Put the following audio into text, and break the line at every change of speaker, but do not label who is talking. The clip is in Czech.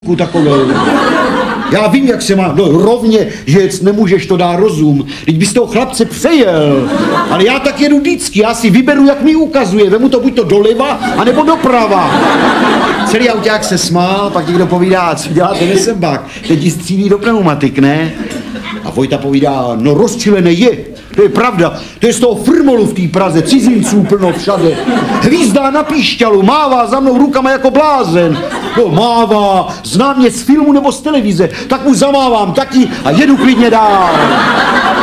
takové. Já vím, jak se má, no rovně, že nemůžeš, to dá rozum. Teď bys toho chlapce přejel. Ale já tak jedu vždycky, já si vyberu, jak mi ukazuje. Vemu to buď to doleva, anebo doprava. Celý auták se smál, pak někdo povídá, co děláte nesembák, teď ji střílí do pneumatik, ne? A Vojta povídá, no rozčilené je, to je pravda, to je z toho firmolu v té Praze, cizinců plno všade. Hvízdá na píšťalu, mává za mnou rukama jako blázen. No mává, zná mě z filmu nebo z televize, tak mu zamávám taky a jedu klidně dál.